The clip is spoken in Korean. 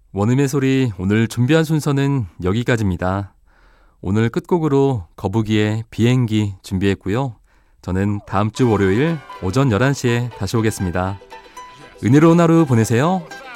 원음의 소리 오늘 준비한 순서는 여기까지입니다. 오늘 끝곡으로 거북이의 비행기 준비했고요. 저는 다음 주 월요일 오전 11시에 다시 오겠습니다. 은혜로운 하루 보내세요.